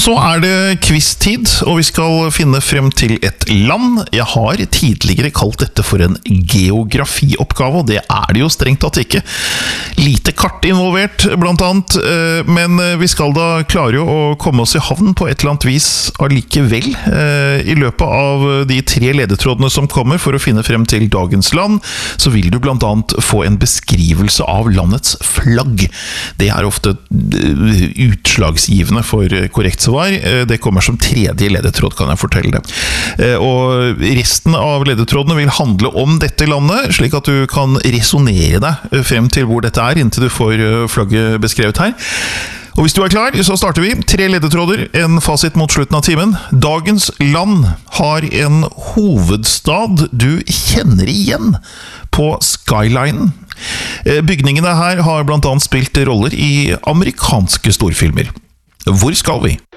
Så det quiz-tid, og vi skal finne frem til et land. Jeg har tidligere kalt dette for en geografioppgave, og det det jo strengt tatt ikke. Lite kart involvert, blant annet, men vi skal da klare å komme oss i havn på et eller annet vis allikevel. I løpet av de 3 ledetrådene som kommer for å finne frem til dagens land, så vil du blant annet få en beskrivelse av landets flagg. Det ofte utslagsgivende for korrekt svar. Det kommer som 3. ledetråd, kan jeg fortelle det. Og resten av ledetrådene vil handle om dette landet, slik at du kan resonere deg frem til hvor dette inntil du får flagget beskrevet her. Og hvis du klar, så starter vi. 3 ledetråder, en fasit mot slutten av timen. Dagens land har en hovedstad du kjenner igjen på skylinen. Bygningene her har blant annet spilt roller i amerikanske storfilmer. Hvor skal vi?